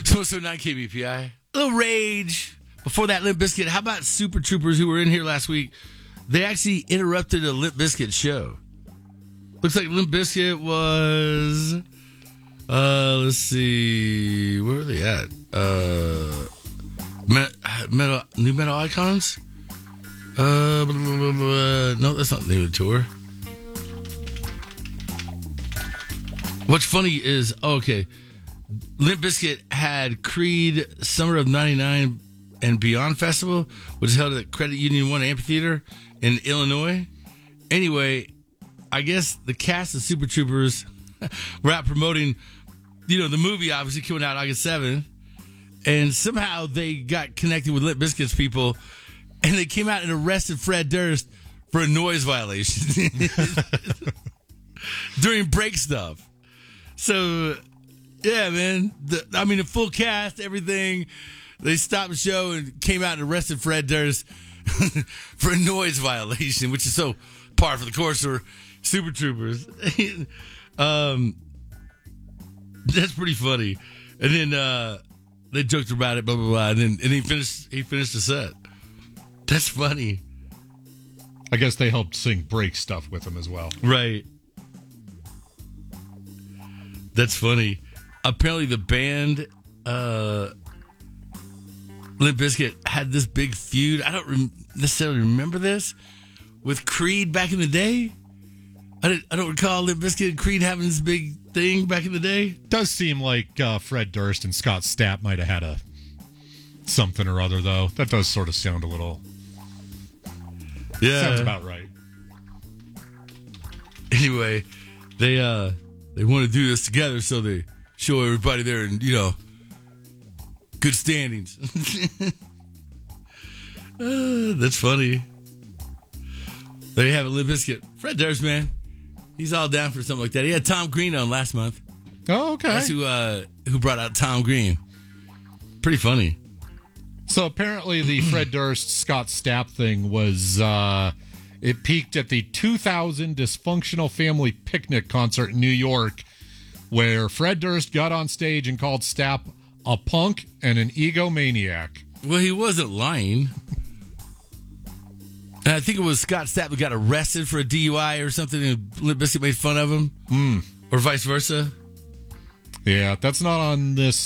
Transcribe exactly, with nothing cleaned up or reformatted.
one oh nine K B P I. A little rage. Before that, Limp Bizkit. How about Super Troopers, who were in here last week? They actually interrupted a Limp Bizkit show. Looks like Limp Bizkit was... Uh, let's see. Where are they at? Uh, metal, New Metal Icons? Uh, blah, blah, blah, blah. No, that's not the name of the tour. What's funny is, oh, okay, Limp Bizkit had Creed Summer of ninety-nine and Beyond Festival, which is held at Credit Union One Amphitheater in Illinois. Anyway, I guess the cast of Super Troopers were out promoting, you know, the movie obviously coming out August seventh, and somehow they got connected with Limp Bizkit's people, and they came out and arrested Fred Durst for a noise violation during break stuff. So, yeah, man. The, I mean, the full cast, everything. They stopped the show and came out and arrested Fred Durst for a noise violation, which is so par for the course for Super Troopers. um, that's pretty funny. And then uh, they joked about it, blah blah blah, and then and he finished. He finished the set. That's funny. I guess they helped sing break stuff with him as well. Right. That's funny. Apparently, the band uh, Limp Bizkit had this big feud. I don't rem- necessarily remember this with Creed back in the day. I, didn't, I don't recall Limp Bizkit and Creed having this big thing back in the day. Does seem like uh, Fred Durst and Scott Stapp might have had a something or other, though. That does sort of sound a little. Yeah, sounds about right. Anyway, they uh. They want to do this together, so they show everybody there in, you know, good standings. uh, that's funny. There you have it, Limp Bizkit. Fred Durst, man. He's all down for something like that. He had Tom Green on last month. Oh, okay. That's who, uh, who brought out Tom Green. Pretty funny. So apparently the Fred Durst, Scott Stapp thing was... Uh, It peaked at the two thousand Dysfunctional Family Picnic concert in New York, where Fred Durst got on stage and called Stapp a punk and an egomaniac. Well, he wasn't lying. And I think it was Scott Stapp who got arrested for a D U I or something, and Limp Bizkit made fun of him. Mm. Or vice versa. Yeah, that's not on this